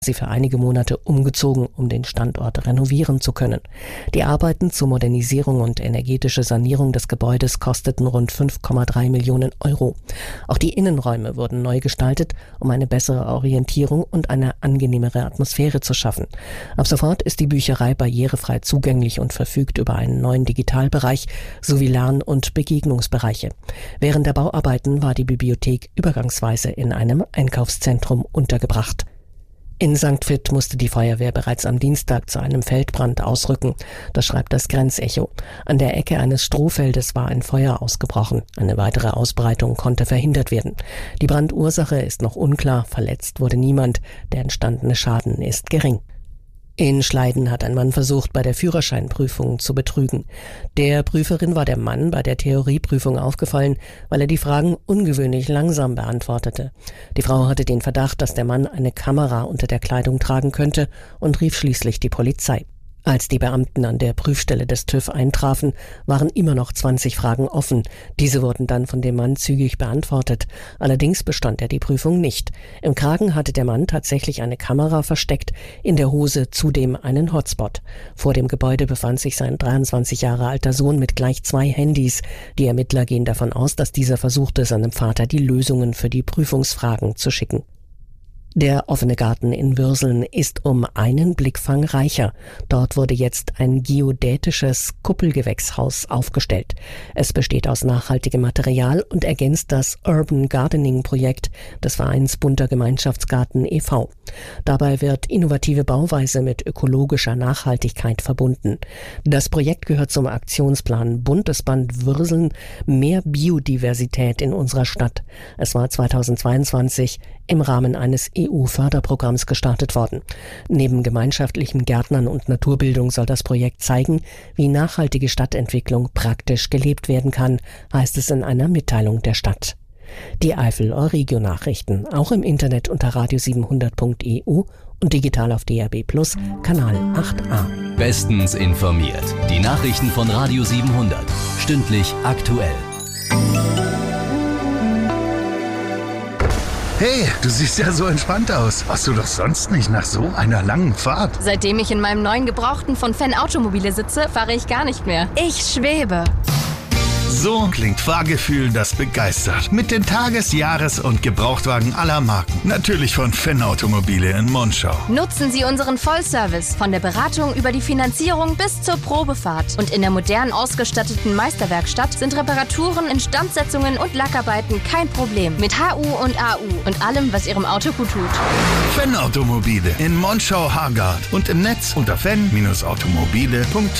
sie für einige Monate umgezogen, um den Standort renovieren zu können. Die Arbeiten zur Modernisierung und energetische Sanierung des Gebäudes kosteten rund 5,3 Millionen Euro. Auch die Innenräume wurden neu gestaltet, um eine bessere Orientierung und eine angenehmere Atmosphäre zu schaffen. Ab sofort ist die Bücherei barrierefrei zugänglich und verfügt über einen neuen Digitalbereich sowie Lern- und Begegnungsbereiche. Während der Bauarbeiten war die Bibliothek übergangsweise in einem Einkaufszentrum untergebracht. In St. Vith musste die Feuerwehr bereits am Dienstag zu einem Feldbrand ausrücken. Das schreibt das Grenzecho. An der Ecke eines Strohfeldes war ein Feuer ausgebrochen. Eine weitere Ausbreitung konnte verhindert werden. Die Brandursache ist noch unklar. Verletzt wurde niemand. Der entstandene Schaden ist gering. In Schleiden hat ein Mann versucht, bei der Führerscheinprüfung zu betrügen. Der Prüferin war der Mann bei der Theorieprüfung aufgefallen, weil er die Fragen ungewöhnlich langsam beantwortete. Die Frau hatte den Verdacht, dass der Mann eine Kamera unter der Kleidung tragen könnte und rief schließlich die Polizei. Als die Beamten an der Prüfstelle des TÜV eintrafen, waren immer noch 20 Fragen offen. Diese wurden dann von dem Mann zügig beantwortet. Allerdings bestand er die Prüfung nicht. Im Kragen hatte der Mann tatsächlich eine Kamera versteckt, in der Hose zudem einen Hotspot. Vor dem Gebäude befand sich sein 23 Jahre alter Sohn mit gleich 2 Handys. Die Ermittler gehen davon aus, dass dieser versuchte, seinem Vater die Lösungen für die Prüfungsfragen zu schicken. Der offene Garten in Würseln ist um einen Blickfang reicher. Dort wurde jetzt ein geodätisches Kuppelgewächshaus aufgestellt. Es besteht aus nachhaltigem Material und ergänzt das Urban Gardening Projekt des Vereins Bunter Gemeinschaftsgarten e.V. Dabei wird innovative Bauweise mit ökologischer Nachhaltigkeit verbunden. Das Projekt gehört zum Aktionsplan Bundesband Würseln – mehr Biodiversität in unserer Stadt. Es war 2022 im Rahmen eines EU-Förderprogramms gestartet worden. Neben gemeinschaftlichen Gärtnern und Naturbildung soll das Projekt zeigen, wie nachhaltige Stadtentwicklung praktisch gelebt werden kann, heißt es in einer Mitteilung der Stadt. Die Eifel Euregio-Nachrichten, auch im Internet unter radio700.eu und digital auf DAB+, Kanal 8a. Bestens informiert. Die Nachrichten von Radio 700. Stündlich aktuell. Hey, du siehst ja so entspannt aus. Warst du doch sonst nicht nach so einer langen Fahrt? Seitdem ich in meinem neuen Gebrauchten von Fan Automobile sitze, fahre ich gar nicht mehr. Ich schwebe. So klingt Fahrgefühl, das begeistert. Mit den Tages-, Jahres- und Gebrauchtwagen aller Marken. Natürlich von Fan Automobile in Monschau. Nutzen Sie unseren Vollservice von der Beratung über die Finanzierung bis zur Probefahrt. Und in der modern ausgestatteten Meisterwerkstatt sind Reparaturen, Instandsetzungen und Lackarbeiten kein Problem. Mit HU und AU und allem, was Ihrem Auto gut tut. Fan Automobile in Monschau-Hargard und im Netz unter fan-automobile.de.